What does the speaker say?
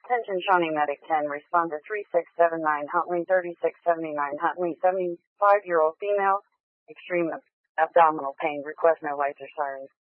Attention Shawnee Medic 10, responder 3679, Huntley 3679, Huntley 75-year-old female, extreme abdominal pain, request no lights or sirens.